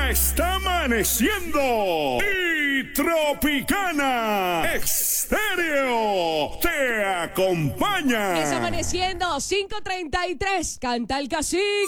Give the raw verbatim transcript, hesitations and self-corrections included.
está amaneciendo y Tropicana Estéreo te acompaña. Es amaneciendo, cinco treinta y tres, canta el cacique.